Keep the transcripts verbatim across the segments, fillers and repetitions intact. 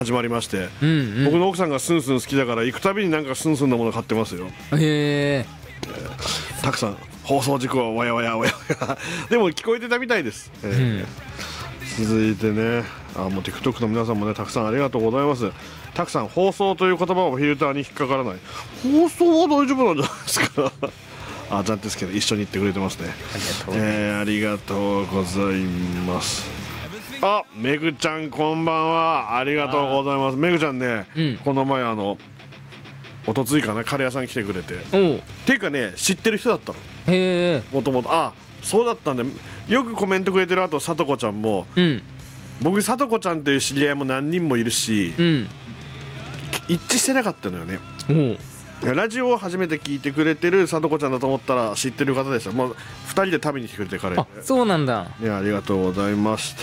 始まりまして、 うんうん、 僕の奥さんがスンスン好きだから行くたびになんかスンスンなもの買ってますよ。 へえー、たくさん放送事故はわやわやわやわやでも聞こえてたみたいです、えーうん、続いてね、あもう TikTok の皆さんもねたくさんありがとうございます。たくさん放送という言葉をフィルターに引っかからない、放送は大丈夫なんじゃないですかあざんですけど一緒に行ってくれてますね。ありがとうございます。あ、めぐちゃんこんばんは、ありがとうございます。めぐちゃんね、うん、この前あのおとついかなカレー屋さん来てくれて、っていうかね知ってる人だったの。 へえ。 もともとあそうだったんで、よくコメントくれてる。あとさとこちゃんも、うん、僕さとこちゃんっていう知り合いも何人もいるし、うん、一致してなかったのよね。うんラジオを初めて聞いてくれてるさとこちゃんだと思ったら知ってる方でした。もうふたりで食べに来てくれてカレー。 あ、そうなんだ。 いやありがとうございました。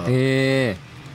へえ。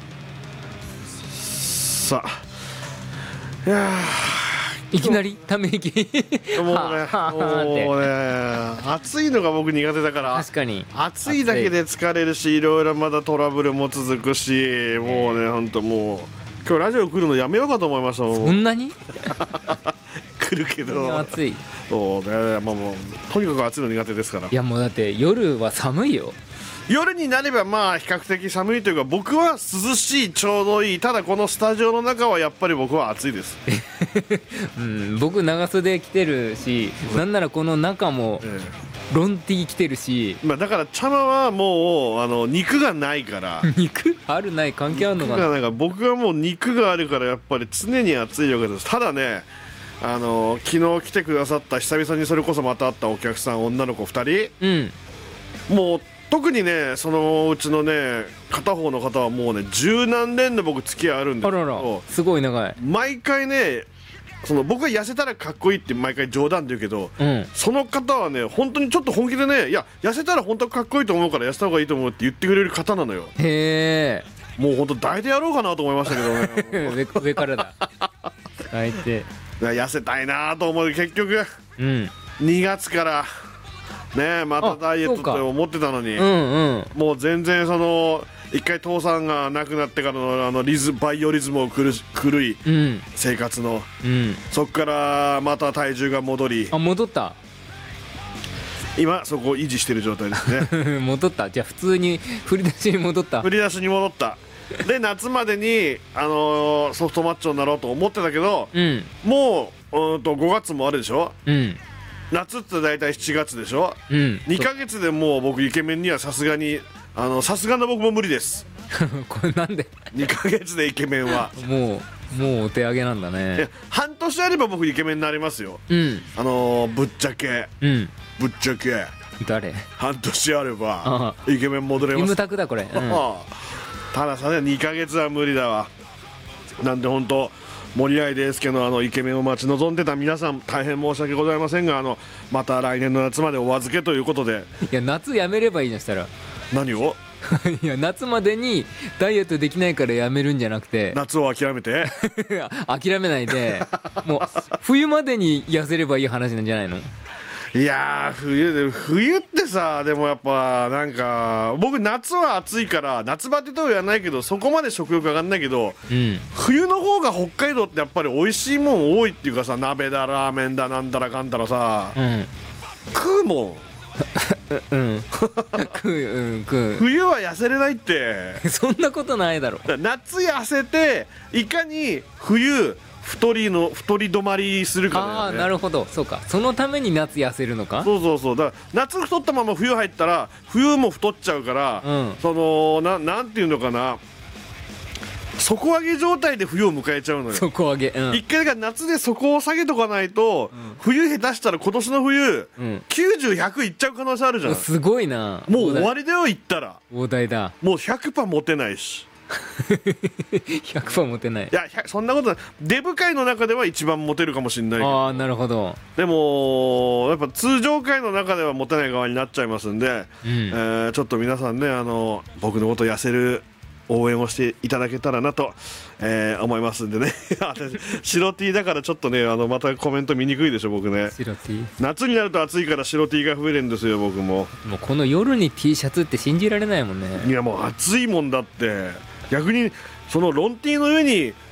さあいやいきなりため息もうねもうね暑いのが僕苦手だから。 確かに暑いだけで疲れるし、いろいろまだトラブルも続くし、もうねほんともう今日ラジオ来るのやめようかと思いました。 そんなに来るけど暑い。 そうね、まあもうとにかく暑いの苦手ですから。 いやもうだって夜は寒いよ。 夜になればまあ比較的寒いというか、僕は涼しい、ちょうどいい。ただこのスタジオの中はやっぱり僕は暑いです、 うん、僕長袖着てるし、なんならこの中もロンティー着てるし、 まあ、だから茶葉はもうあの肉がないから肉あるない関係あるのかな。 肉がないから、僕はもう肉があるからやっぱり常に暑いわけです。ただね、あの昨日来てくださった久々にそれこそまた会ったお客さん女の子ふたり、うん、もう特にねそのうちのね片方の方はもうね十何年の僕付き合いあるんですけど、 あららすごい長い。 毎回ねその僕が痩せたらかっこいいって毎回冗談で言うけど、うん、その方はね本当にちょっと本気でね、いや痩せたら本当かっこいいと思うから痩せた方がいいと思うって言ってくれる方なのよ。 へえ。もう本当抱いてやろうかなと思いましたけどね上, 上からだ抱いて痩せたいなと思う。結局、うん、にがつからねまたダイエットって思ってたのに、うんうん、もう全然その一回父さんが亡くなってからのあのリズバイオリズムを狂い生活の、うん、そっからまた体重が戻り、 あ戻った。 今そこを維持してる状態ですね戻った。じゃあ普通に振り出しに戻った。 振り出しに戻ったで夏までに、あのー、ソフトマッチョになろうと思ってたけど、うん、もう、うんとごがつもあるでしょ、うん、夏って大体しちがつでしょ、うん、にかげつでもう僕イケメンにはさすがにあのさすがの僕も無理ですこれなんでにかげつでイケメンはもうもうお手上げなんだね。 半年あれば僕イケメンになりますよ、うん、あのー、ぶっちゃけ、うん、ぶっちゃけ誰半年あればイケメン戻れます。 キムタクだこれ、うん、 たださねにかげつは無理だわ。なんで本当森合ですけど、あのイケメンを待ち望んでた皆さん大変申し訳ございませんが、あのまた来年の夏までお預けということで。 いや夏やめればいいじゃん。したら何をいや夏までにダイエットできないからやめるんじゃなくて、 夏を諦めて諦めないでもう冬までに痩せればいい話なんじゃないの。 いやー冬で冬ってさ、でもやっぱなんか僕夏は暑いから夏バテとは言わないけどそこまで食欲上がんないけど、うん、冬の方が北海道ってやっぱり美味しいもん多いっていうかさ、鍋だラーメンだなんだらかんだらさ、うん、食うもんうん食う、うん、食う。冬は痩せれないってそんなことないだろ。 夏痩せていかに冬太りの太り止まりするから、ね、 ああなるほど、そうか、そのために夏痩せるのか。 そうそうそう、だから夏太ったまま冬入ったら冬も太っちゃうから、うん、その な, なんていうのかな、底上げ状態で冬を迎えちゃうのよ。 底上げ、うん、 一回だから夏で底を下げとかないと、うん、冬下手したら今年の冬、うん、きゅうじゅう、ひゃくいっちゃう可能性あるじゃん。 すごいな。 もう終わりだよ言ったら。 大台だ。 もう ひゃくパーセント 持てないしひゃくパーセント 持てない。 いやそんなことない。デブ界の中では一番モテるかもしれないけど。 ああなるほど。 でもやっぱ通常界の中ではモテない側になっちゃいますんで、うん、えー、ちょっと皆さんね、あの僕のこと痩せる応援をしていただけたらなと、えー、思いますんでね白 T だからちょっとね、あのまたコメント見にくいでしょ僕ね。 白 T 夏になると暑いから白 T が増えるんですよ僕も。 もうこの夜に T シャツって信じられないもんね。 いやもう暑いもんだって。逆にそのロン T の上に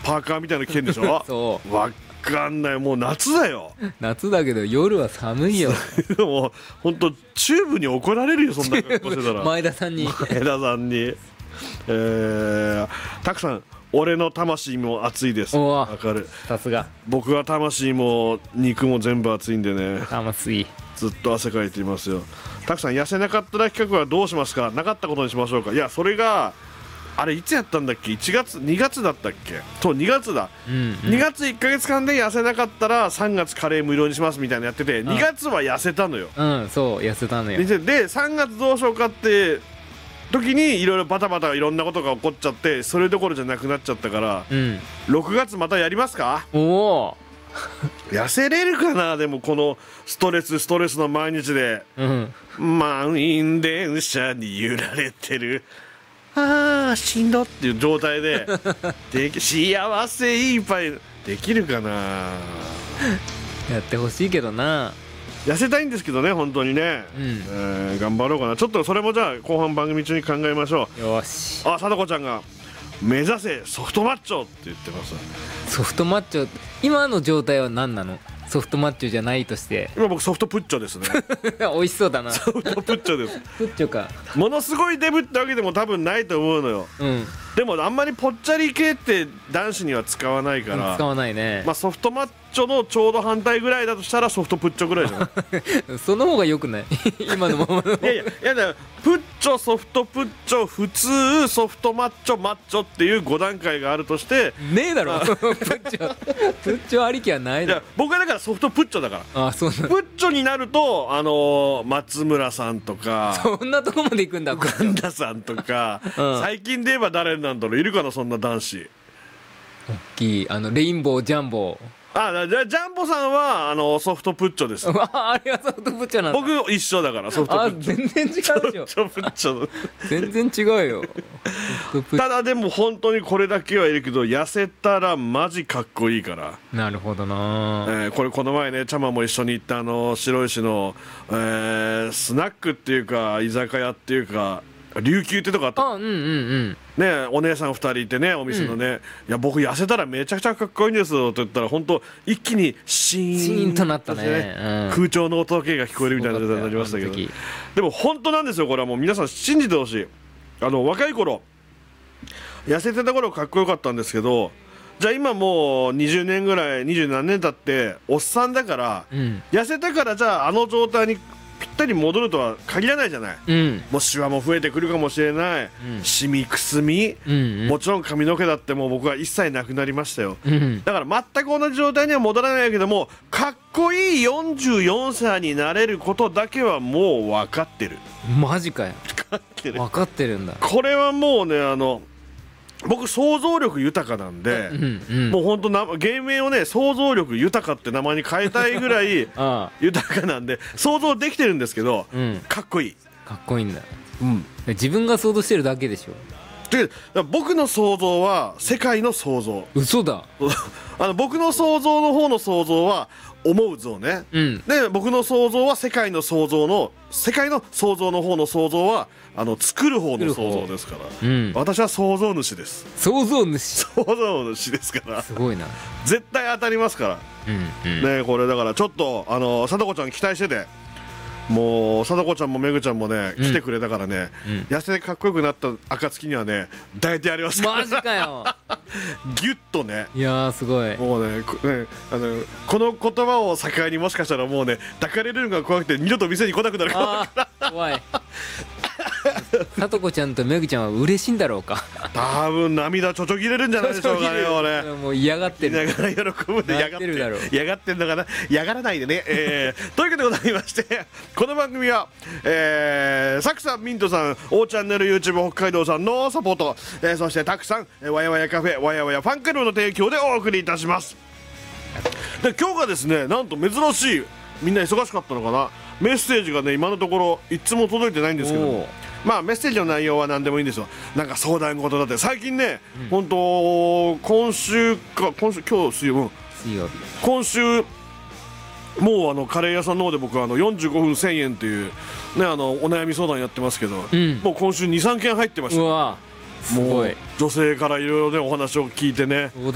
パーカーみたいなの着てんでしょそうわかんない、もう夏だよ夏だけど夜は寒いよもうほんとチューブに怒られるよそんな格好してたら前田さんに前田さんにえー、たくさん俺の魂も熱いです。 おわかる。 さすが僕は魂も肉も全部熱いんでね、 魂ずっと汗かいていますよ。たくさん痩せなかったら企画はどうしますか。なかったことにしましょうか。いやそれがあれいつやったんだっけ。いちがつにがつだったっけ。そうにがつだ、 うんうん、 にがついっかげつかんで痩せなかったらさんがつカレー無料にしますみたいなのやってて、にがつは痩せたのよ。 うんそう痩せたのよ。 ででさんがつどうしようかって時にいろいろバタバタいろんなことが起こっちゃって、それどころじゃなくなっちゃったから、 うん、 ろくがつまたやりますか。 おお痩せれるかな。でもこのストレスストレスの毎日で、 うん、 満員電車に揺られてるあーしんどっていう状態ででき幸せいっぱいできるかな。 やってほしいけどな。 痩せたいんですけどね本当にね、 うんえー頑張ろうかな。ちょっとそれもじゃあ後半番組中に考えましょう。 よし。 あ、さとこちゃんが目指せソフトマッチョって言ってます。 ソフトマッチョ今の状態は何なの。ソフトマッチョじゃないとして今僕ソフトプッチョですね美味しそうだな。 ソフトプッチョですプッチョか。 ものすごいデブってわけでも多分ないと思うのよ。 うんでもあんまりぽっちゃり系って男子には使わないから、 使わないね。 まあ、ソフトマッチョのちょうど反対ぐらいだとしたらソフトプッチョぐらいじゃないその方が良くない今のままのいやいやいやだプッチョソフトプッチョ普通ソフトマッチョマッチョっていうご段階があるとして、 ねえだろプッチョプッチョありきはないいだろ。 や僕はだからソフトプッチョだからあそうなんプッチョになるとあのー松村さんとかそんなとこまで行くんだ。 神田さんとか、 うん最近で言えば誰なんだろういるかなそんな男子。 大きいあのレインボージャンボあじゃあジャンボさんはあのソフトプッチョですうわあれはソフトプッチョなんだ。 僕一緒だからソフトプあッチョ全然違うでしょソフトプッチョ全然違うよソフトプッただでも本当にこれだけはいるけど痩せたらマジかっこいいから、 なるほどな、 えー、これこの前ねチャマも一緒に行ったあの白石の、えー、スナックっていうか居酒屋っていうか琉球ってとこあったあうんうんうんね、お姉さんふたりいてねお店のね、うん、いや僕痩せたらめちゃくちゃかっこいいんですよと言ったら本当一気にシーンシーンとなったね、うん、 空調の音系が聞こえるみたいな状態になりましたけど、でも本当なんですよこれはもう皆さん信じてほしい。あの若い頃痩せてた頃かっこよかったんですけど、じゃあ今もうにじゅうねんぐらいにじゅうなんねん経っておっさんだから、うん、痩せたからじゃああの状態にぴったり戻るとは限らないじゃない、うん、もうシワも増えてくるかもしれない、うん、シミくすみ、うんうん、もちろん髪の毛だってもう僕は一切なくなりましたよ、うん、だから全く同じ状態には戻らないけどもかっこいいよんじゅうよんさいになれることだけはもう分かってる。 マジかよ。 分かってる分かってるんだ。 これはもうねあの僕想像力豊かなんで、うんうん、もうほんとな芸名をね想像力豊かって名前に変えたいぐらい豊かなんで想像できてるんですけど、うん、かっこいい。 かっこいいんだ、うん、自分が想像してるだけでしょ。 で僕の想像は世界の想像。 嘘だあの僕の想像の方の想像は思う像ね、うん、で僕の想像は世界の想像の世界の想像の方の想像はあの作る方の想像ですから、うん、私は創造主です。 創造主創造主ですからすごいな。 絶対当たりますから、うんうん、ねこれだからちょっとあのさとこちゃん期待してて、もうさとこちゃんもめぐちゃんもね、うん、来てくれたからね、うん、痩せてかっこよくなった暁にはね抱いてやりますから。 マジかよギュッとね。 いやーすごい。 もう ね, ねあのこの言葉を境にもしかしたらもうね抱かれるのが怖くて二度と店に来なくなるかも。怖いさとこちゃんとめぐちゃんは嬉しいんだろうか。 多分涙ちょちょぎれるんじゃないでしょうかね。俺もう嫌がってる。 喜ぶんで嫌がってるだろう。嫌がってんのかな。嫌がらないでね、えー、というわけでございましてこの番組は、えー、サクさんミントさんオーチャンネル YouTube 北海道さんのサポート、えー、そしてたくさんわやわやカフェわやわやファンクラブの提供でお送りいたします。で今日がですねなんと珍しい、みんな忙しかったのかな、メッセージがね今のところいつも届いてないんですけども、まあメッセージの内容は何でもいいんですよ。なんか相談事だって最近ね、うん、本当今週か今週今日水曜水曜日今週もうあのカレー屋さんの方で僕はあのよんじゅうごふんせんえんっていうねあのお悩み相談やってますけど、うん、もう今週にさんけん入ってました。 うわすごい。 もう女性からいろいろねお話を聞いてね。